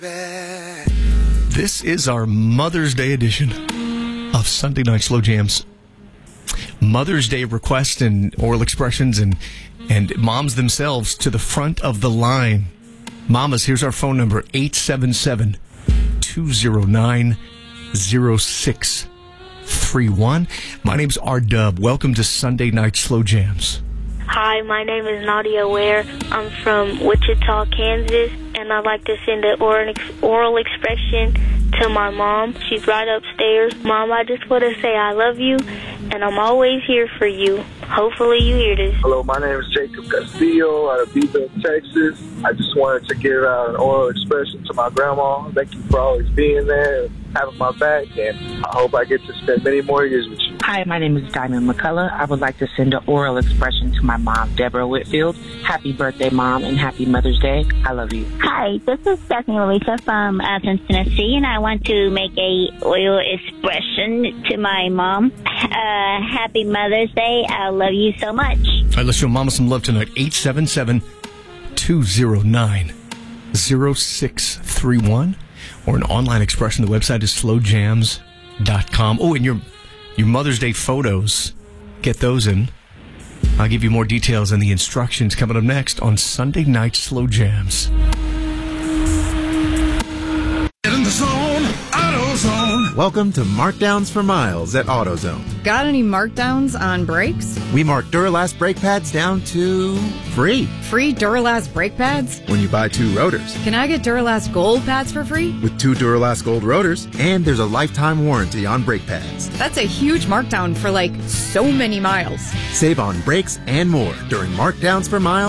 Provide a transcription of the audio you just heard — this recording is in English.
This is our Mother's Day edition of Sunday Night Slow Jams. Mother's Day requests and oral expressions and moms themselves to the front of the line. Mamas, here's our phone number, 877-209-0631. My name's R-Dub. Welcome to Sunday Night Slow Jams. Hi, my name is Nadia Ware. I'm from Wichita, Kansas, and I'd like to send an oral expression to my mom. She's right upstairs. Mom, I just want to say I love you, and I'm always here for you. Hopefully you hear this. Hello, my name is Jacob Castillo out of Beeville, Texas. I just wanted to give out an oral expression to my grandma. Thank you for always being there and having my back, and I hope I get to spend many more years with you. Hi, my name is Diamond McCullough. I would like to send an oral expression to my mom, Deborah Whitfield. Happy birthday, Mom, and happy Mother's Day. I love you. Hi, this is Stephanie Louisa from Athens, Tennessee, and I want to make a oral expression to my mom. Happy Mother's Day. I love you so much. All right, let's show Mama some love tonight. 877-209-0631 or an online expression. The website is slowjams.com. Oh, and your Mother's Day photos, get those in. I'll give you more details and the instructions coming up next on Sunday Night Slow Jams. Get in the zone, AutoZone. Welcome to Markdowns for Miles at AutoZone. Got any markdowns on brakes? We mark Duralast brake pads down to free. Free Duralast brake pads? When you buy 2 rotors. Can I get Duralast Gold pads for free? With 2 Duralast Gold rotors, and there's a lifetime warranty on brake pads. That's a huge markdown for so many miles. Save on brakes and more during Markdowns for Miles